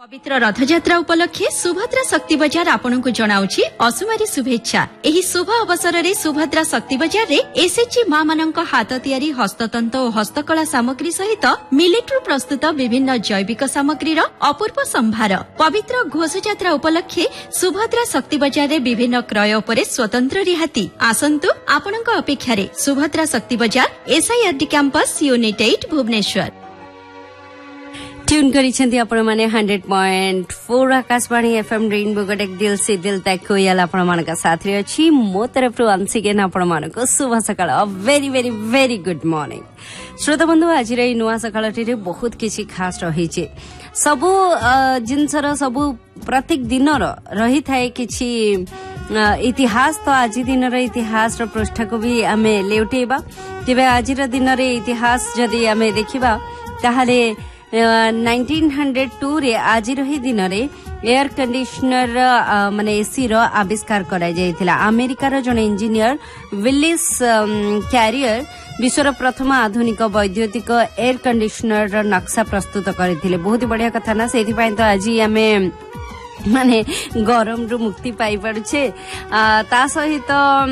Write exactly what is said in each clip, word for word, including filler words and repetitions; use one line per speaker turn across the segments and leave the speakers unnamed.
पवित्र रथयात्रा उपलक्षे सुभद्रा शक्ति बजार आपनकु जणाउछि असुमारी शुभेच्छा। एही शुभ अवसर रे सुभद्रा शक्ति बजार रे एसएचजी मां मानक हाथ तियारी हस्ततंत और हस्तकला सामग्री सहित मिलिट्रु प्रस्तुत विभिन्न जैविक सामग्री रो अपूर्व संभार। पवित्र घोष यात्रा उपलक्षे सुभद्रा शक्ति बजार रे विभिन्न क्रय उपरे स्वतंत्र रिहाती। आसंतु आपनक अपेक्षा रे सुभद्रा शक्ति बजार SIRD campus unit eight Bhubaneswar.
Tune करिसेंती आपण माने hundred point four Akashvani FM rainbow गटेक दिल से दिल तक कोयल आपण मानक साथ रे अछि। मो तरफ रु अंसिकेन आपण मानक शुभ सकाळ very very very good morning. श्रोता बंधु आज रे नुवा सकाळटी रे बहुत किछि खास रही छे। सबु जिनसर सबु प्रत्येक दिन रही थाए किछि इतिहास। तो आज दिन रे इतिहास रो पृष्ठ को भी आमे लेउटेबा। जेबे आज रे दिन रे इतिहास जदी आमे देखिबा ताहाले नाइनटीन हंड्रेड टू रे आज रही दिन रे एयर कंडीशनर माने एसी रो आविष्कार करा जायतिला। अमेरिकार जने इंजीनियर विलिस कैरियर विश्वर प्रथम आधुनिक वैद्युतिक एयर कंडीशनर रो नक्शा प्रस्तुत करथिले। बहुत बढ़िया कथा ना। सेथि पय तो आज आमे माने गरम रु मुक्ति पाई पड़छे। ता सहित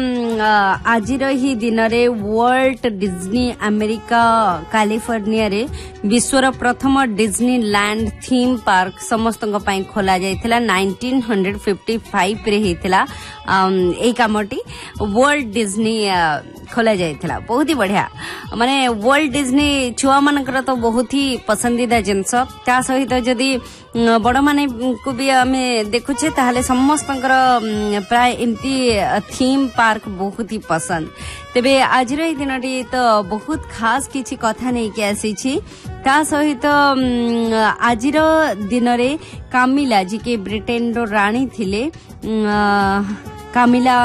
आज रही दिन रे वर्ल्ड डिज्नी अमेरिका कैलिफोर्निया रे विश्वर प्रथम डिज्नी लैंड थीम पार्क समस्त खोला जाइथिला। नाइनटीन फिफ्टी फाइव रे हेतिला एई कामटी वर्ल्ड डिज्नी खोला जाइथिला। बहुत ही बढ़िया माने वर्ल्ड डिज्नी छुआ मानकर तो बहुत ही पसंदीदा जिनस। ता सहित जदी बड़ माने को भी आमे देखुछे ताहले समस्तंकर प्राय एमती थीम पार्क बहुत ही पसंद। तेबे आज रे दिनटी तो बहुत खास किछि कथा नै के आसी छी। ता सहित आज रो दिन रे कामिला जी के ब्रिटेन रो रानी थिले। कामिला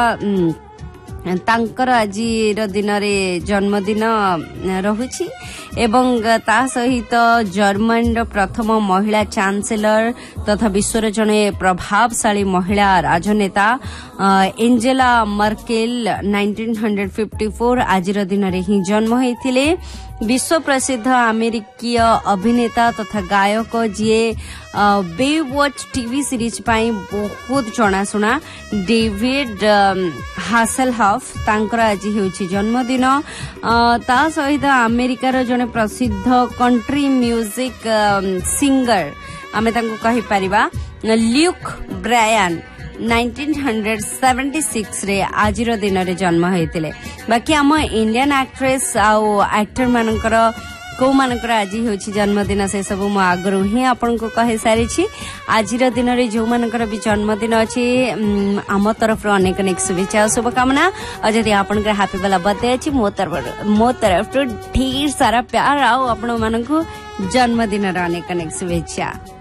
तांकर आज दिन रे जन्मदिन रहुछि एवं ता सहित जर्मन प्रथम महिला चांसेलर तथा विश्वर जने प्रभावशाली महिला राजनेता Angela Merkel nineteen fifty four आज दिन रे ही जन्म होइथिले। विश्व प्रसिद्ध अमेरिकीय अभिनेता तथा गायक जीए बेवॉच टीवी सीरीज पाई बहुत जनाशुना डेविड हासेलहफ तांकर आज हेउछि जन्मदिन। ता सहित अमेरिकार जने प्रसिद्ध कंट्री म्यूजिक सिंगर आमे तांको कहि परिबा Luke Brian nineteen seventy six रे आज दिन रे जन्म होइतिले। बाकी आम इंडियन एक्ट्रेस आउ एक्टर मानकर को मानकर आज होछि जन्मदिन से सब मु आगरु ही आपन को कहि सारी छी। आज दिन रे जो मानकर भी जन्मदिन अछि आम तरफ अनेक अनेक शुभेच्छा शुभकामना। और जदि आपन के हैप्पी वाला बर्थडे अछि मो तरफ मो तरफ ढेर सारा प्यार आउ आपन मानक जन्मदिन रा अनेक अनेक शुभेच्छा।